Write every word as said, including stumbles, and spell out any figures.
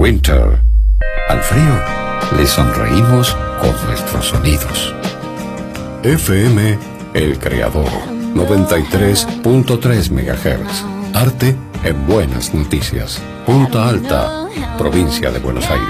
Winter. Al frío le sonreímos con nuestros sonidos. F M El Creador, noventa y tres punto tres megahertz. Arte en Buenas Noticias. Punta Alta, provincia de Buenos Aires.